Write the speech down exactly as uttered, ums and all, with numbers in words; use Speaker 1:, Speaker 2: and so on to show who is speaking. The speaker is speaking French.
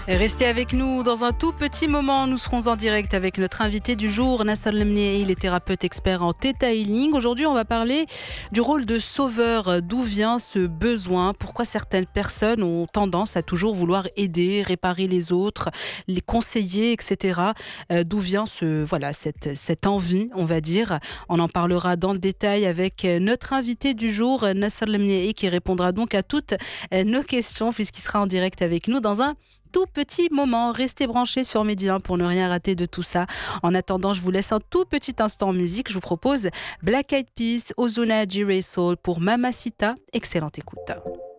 Speaker 1: Restez avec nous dans un tout petit moment. Nous serons en direct avec notre invité du jour, Nasser Lemniei. Il est thérapeute expert en Theta Healing. Aujourd'hui, on va parler du rôle de sauveur. D'où vient ce besoin? Pourquoi certaines personnes ont tendance à toujours vouloir aider, réparer les autres, les conseiller, et cetera. Euh, d'où vient ce, voilà, cette, cette envie, on va dire. On en parlera dans le détail avec notre invité du jour, Nasser Lemniei, qui répondra donc à toutes nos questions puisqu'il sera en direct avec nous dans un tout petit moment. Restez branchés sur Medi un pour ne rien rater de tout ça. En attendant, je vous laisse un tout petit instant en musique. Je vous propose Black Eyed Peas, Ozuna, J-Ray Soul pour Mamacita. Excellente écoute.